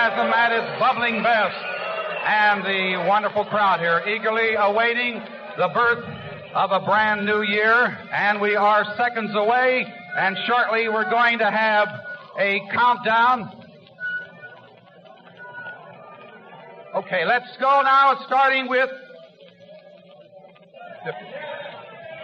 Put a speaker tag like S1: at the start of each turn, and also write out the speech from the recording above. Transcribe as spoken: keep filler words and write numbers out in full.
S1: enthusiasm at its bubbling best. And the wonderful crowd here eagerly awaiting the birth of a brand new year. And we are seconds away, and shortly we're going to have a countdown. Okay, let's go now, starting with...